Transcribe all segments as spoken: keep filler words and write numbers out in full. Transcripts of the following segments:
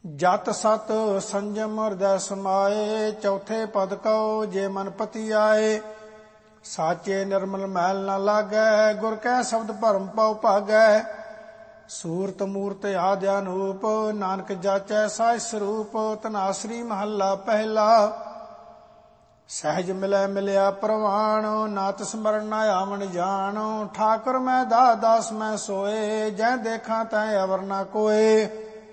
ਜਤ ਸਤ ਸੰਜਮ ਹਿਰਦੈ ਸਮਾਏ, ਚੌਥੇ ਪਦ ਕਉ ਜੇ ਮਨ ਪਤੀ ਆਏ। ਸਾਚੇ ਨਿਰਮਲ ਮੈਲ ਨ ਲਾਗੈ, ਗੁਰ ਕੈ ਸ਼ਬਦ ਭਰਮ ਪਉ ਭਾਗੈ। ਸੂਰਤ ਮੂਰਤ ਆਦਿ ਅਨੂਪ, ਨਾਨਕ ਜਾਚੈ ਸਾਜ ਸਰੂਪ। ਧਨਾਸਰੀ ਮਹੱਲਾ ਪਹਿਲਾ। ਸਹਿਜ ਮਿਲੈ ਮਿਲਿਆ ਪ੍ਰਵਾਣ, ਨਾਤ ਸਮਰਨ ਨ ਆਵਣ ਜਾਣ। ਠਾਕੁਰ ਮੈਂ ਦਾਸ ਦਾਸ ਮੈਂ ਸੋਏ, ਜੈ ਦੇਖਾਂ ਤੈ ਅਵਰ ਨ ਕੋਏ।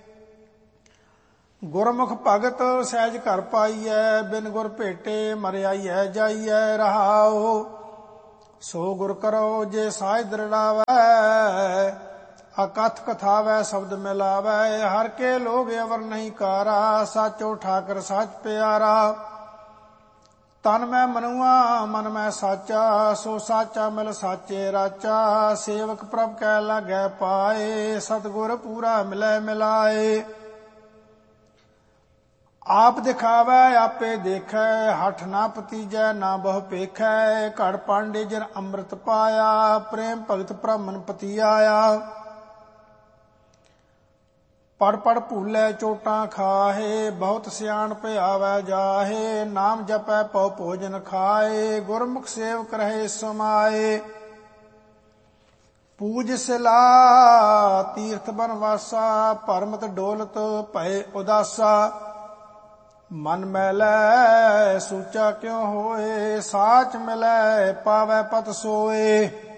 ਗੁਰਮੁਖ ਭਗਤ ਸਹਿਜ ਘਰ ਪਾਈਐ, ਬਿਨ ਗੁਰ ਭੇਟੇ ਮਰਿਆਈਐ ਜਾਈਐ। ਰਹਾਉ ਸੋ ਗੁਰ ਕਰੋ ਜੇ ਸਾਜ ਦ੍ਰਿੜਾਵੈ, ਅਕਥ ਕਥਾਵੈ ਸ਼ਬਦ ਮਿਲਾਵੈ। ਹਰ ਕੇ ਲੋਗ ਅਵਰ ਨਹੀਂ ਕਾਰਾ, ਸਾਚੋ ਠਾਕਰ ਸਾਚ ਪਿਆਰਾ। ਤਨ ਮੈਂ ਮਨੁਆ ਮਨ ਮੈਂ ਸਾਚਾ, ਸੋ ਸਾਚਾ ਮਿਲ ਸਾਚੇ ਰਾਚਾ। ਸੇਵਕ ਪ੍ਰਭ ਕੈ ਲਾਗੈ ਪਾਏ, ਸਤਿਗੁਰ ਪੂਰਾ ਮਿਲੈ ਮਿਲਾਏ। ਆਪ ਦਿਖਾਵੈ ਆਪੇ ਦੇਖੈ, ਹਠ ਨਾ ਪਤੀਜੈ ਨਾ ਬਹੁ ਪੇਖੈ। ਘੜ ਪਾਂਡੇ ਜਿਨ ਅੰਮ੍ਰਿਤ ਪਾਇਆ, ਪ੍ਰੇਮ ਭਗਤ ਬ੍ਰਾਹਮਣ ਪਤੀ ਆਇਆ। ਪੜ ਪੜ ਭੂਲੇ ਚੋਟਾਂ ਖਾਹੇ, ਬਹੁਤ ਸਿਆਣ ਭਿਆਵੈ ਜਾਹੇ। ਨਾਮ ਜਪੈ ਪਉ ਭੋਜਨ ਖਾਏ, ਗੁਰਮੁਖ ਸੇਵਕ ਰਹੇ ਸਮਾਏ। ਪੂਜ ਸਿਲਾ ਤੀਰਥ ਬਨਵਾਸਾ, ਭਰਮਤ ਡੋਲਤ ਭਏ ਉਦਾਸਾ। ਮਨ ਮੈਲੈ ਸੂਚਾ ਕਿਉ ਹੋਏ, ਸਾਚ ਮਿਲੈ ਪਾਵੈ ਪਤ ਸੋਏ।